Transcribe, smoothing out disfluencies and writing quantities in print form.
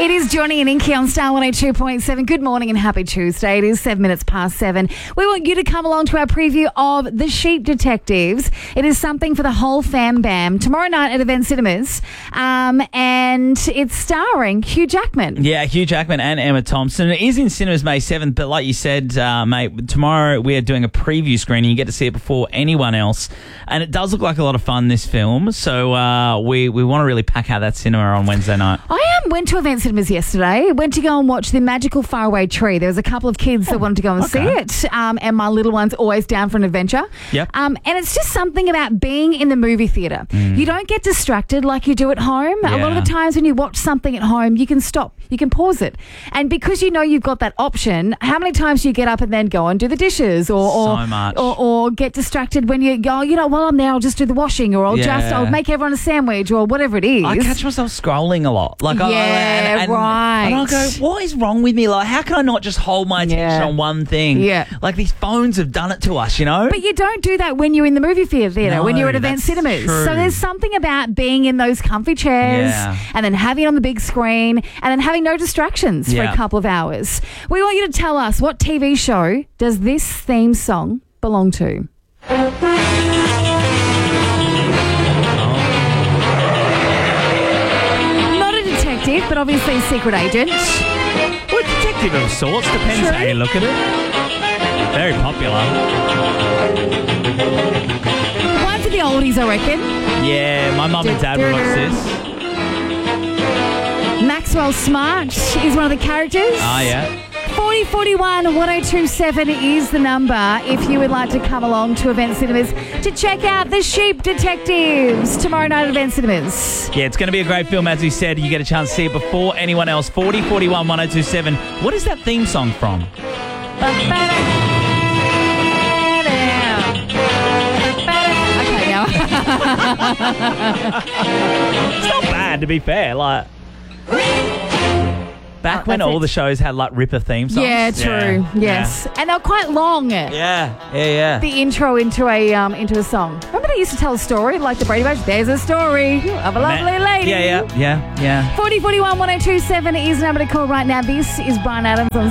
It is Johnny and Inky on Star 102.7. Good morning and happy Tuesday. It is 7 minutes past 7. We want you to come along to our preview of The Sheep Detectives. It is something for the whole fam bam. Tomorrow night at Event Cinemas. And it's starring Hugh Jackman. Yeah, Hugh Jackman and Emma Thompson. It is in cinemas May 7th, but like you said, mate, tomorrow we are doing a preview screening. You get to see it before anyone else. And it does look like a lot of fun, this film. So we want to really pack out that cinema on Wednesday night. I went to Event Cinemas yesterday. Went to go and watch The Magical Faraway Tree. There was a couple of kids that wanted to go and see it. And my little one's always down for an adventure. Yep. And it's just something about being in the movie theatre. You don't get distracted like you do at home. A lot of the times when you watch something at home, you can stop. You can pause it. And because you know you've got that option, how many times do you get up and then go and do the dishes or get distracted when you go, while I'm there, I'll just do the washing or I'll make everyone a sandwich or whatever it is. I catch myself scrolling a lot. Right. And I'll go, what is wrong with me? Like, how can I not just hold my attention on one thing? Yeah. Like, these phones have done it to us, you know? But you don't do that when you're in the movie theatre, when you're at Event Cinemas. True. So there's something about being in those comfy chairs and then having it on the big screen and then having no distractions for a couple of hours. We want you to tell us, what TV show does this theme song belong to? Not a detective, but obviously a secret agent. Well, a detective of sorts. Depends how you look at it. Very popular. One for the oldies, I reckon. Yeah, my mum and dad would watch this. Maxwell Smart is one of the characters. Oh, yeah. 4041 1027 is the number if you would like to come along to Event Cinemas to check out The Sheep Detectives tomorrow night at Event Cinemas. Yeah, it's going to be a great film, as we said. You get a chance to see it before anyone else. 4041 1027. What is that theme song from? Okay, now. It's not bad, to be fair. Like, back when all the shows had like ripper theme songs. Yeah, true. Yes, and they were quite long. Yeah. The intro into a song. Remember they used to tell a story like the Brady Bunch. There's a story of a lovely lady. Yeah. 4041 1027 is the number to call right now. This is Brian Adams on